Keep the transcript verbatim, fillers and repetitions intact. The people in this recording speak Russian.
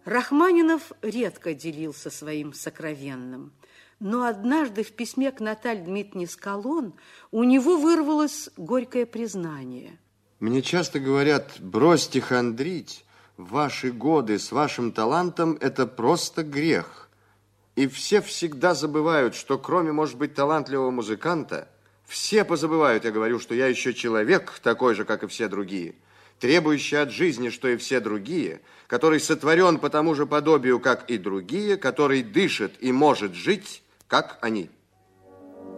Рахманинов редко делился своим сокровенным, но однажды в письме к Наталье Дмитриевне Скалон у него вырвалось горькое признание. Мне часто говорят: бросьте хандрить, в ваши годы с вашим талантом это просто грех. И все всегда забывают, что кроме, может быть, талантливого музыканта, все позабывают, я говорю, что я еще человек, такой же, как и все другие, требующий от жизни, что и все другие, который сотворен по тому же подобию, как и другие, который дышит и может жить, как они.